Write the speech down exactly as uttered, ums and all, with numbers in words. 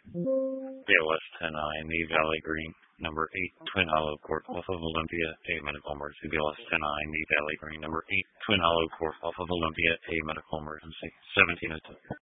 B O S ten I, Me Valley Green, number eight, Twin Hollow Court, off of Olympia, A medical emergency. B O S ten I, Me Valley Green, number eight, Twin Hollow Court, off of Olympia, A medical emergency. seventeen oh two.